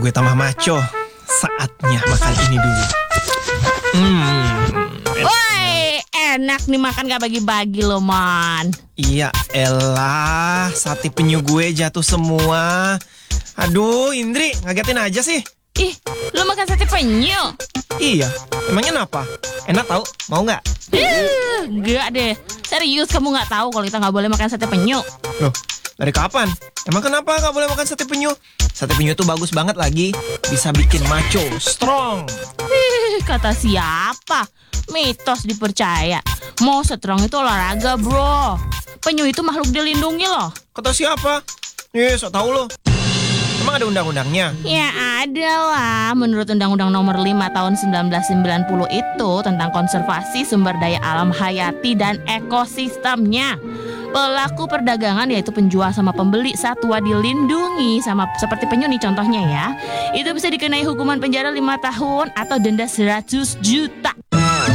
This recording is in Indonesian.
Gue tambah maco. Saatnya makan ini dulu. Woi, enak nih makan gak bagi-bagi lo, Man. Iya elah, sate penyu gue jatuh semua. Aduh, Indri, ngagetin aja sih. Ih, lo makan sate penyu? Iya, emangnya kenapa? Enak tau, mau nggak? Enggak deh. Serius kamu gak tahu kalau kita gak boleh makan sate penyu? Loh, dari kapan? Emang kenapa nggak boleh makan sate penyu? Sate penyu tuh bagus banget lagi. Bisa bikin maco, strong. Kata siapa? Mitos dipercaya. Mau strong itu olahraga, bro. Penyu itu makhluk dilindungi loh. Kata siapa? So tau lo. Emang ada undang-undangnya? Ya ada lah. Menurut Undang-Undang Nomor 5 Tahun 1990 itu tentang konservasi sumber daya alam hayati dan ekosistemnya. Pelaku perdagangan yaitu penjual sama pembeli satwa dilindungi sama seperti penyu nih contohnya ya. Itu bisa dikenai hukuman penjara 5 tahun atau denda 100 juta.